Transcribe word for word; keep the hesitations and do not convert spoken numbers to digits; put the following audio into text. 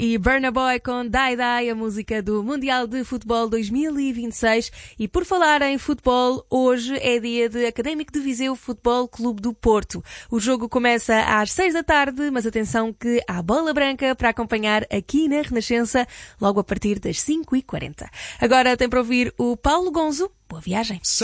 E Burna Boy com Die Die, a música do Mundial de Futebol dois mil e vinte e seis. E por falar em futebol, hoje é dia de Académico de Viseu Futebol Clube do Porto. O jogo começa às seis da tarde, mas atenção que há bola branca para acompanhar aqui na Renascença, logo a partir das cinco e quarenta. Agora tem para ouvir o Paulo Gonzo. Boa viagem.